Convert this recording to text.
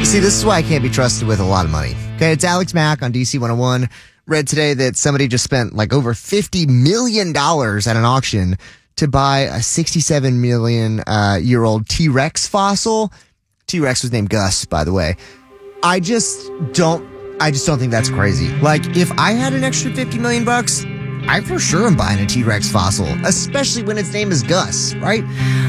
See, this is why I can't be trusted with a lot of money. Okay, it's Alex Mack on DC 101. Read today that somebody just spent like over $50 million at an auction to buy a 67 million year old T-Rex fossil. T-Rex was named Gus, by the way. I just don't think that's crazy. Like, if I had an extra 50 million bucks, I for sure am buying a T-Rex fossil, especially when its name is Gus, right?